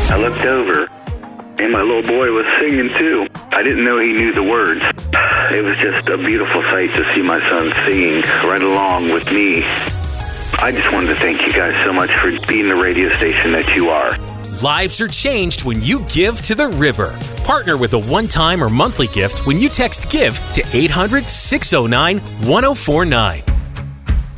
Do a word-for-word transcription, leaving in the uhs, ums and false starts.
I looked over, and my little boy was singing too. I didn't know he knew the words. It was just a beautiful sight to see my son singing right along with me. I just wanted to thank you guys so much for being the radio station that you are. Lives are changed when you give to the river. Partner with a one-time or monthly gift when you text GIVE to eight hundred, six oh nine, one oh four nine.